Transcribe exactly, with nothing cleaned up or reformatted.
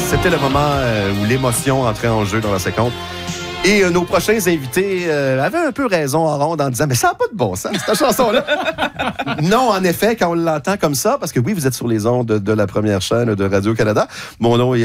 c'était le moment euh, où l'émotion entrait en jeu dans la séquence. Et euh, nos prochains invités euh, avaient un peu raison en ronde en disant « Mais ça n'a pas de bon sens, cette chanson-là! » Non, en effet, quand on l'entend comme ça, parce que oui, vous êtes sur les ondes de, de la première chaîne de Radio-Canada. Mon nom est